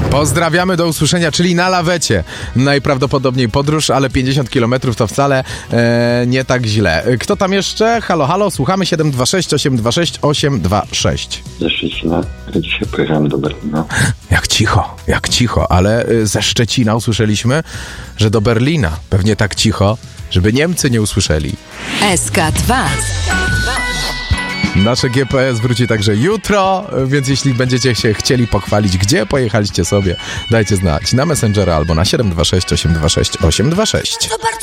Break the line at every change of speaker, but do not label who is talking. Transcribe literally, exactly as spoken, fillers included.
Pozdrawiamy, do usłyszenia, czyli na lawecie. Najprawdopodobniej podróż, ale pięćdziesiąt kilometrów to wcale e, nie tak źle. Kto tam jeszcze? Halo, halo, słuchamy siedem dwa sześć, osiem dwa sześć, osiem dwa sześć.
Ze Szczecina. Dzisiaj pojechałem do Berlina.
Jak cicho, jak cicho, ale ze Szczecina usłyszeliśmy, że do Berlina. Pewnie tak cicho, żeby Niemcy nie usłyszeli.
S K dwa.
Nasze G P S wróci także jutro, więc jeśli będziecie się chcieli pochwalić, gdzie pojechaliście sobie, dajcie znać na Messengera albo na siedem dwa sześć, osiem dwa sześć, osiem dwa sześć.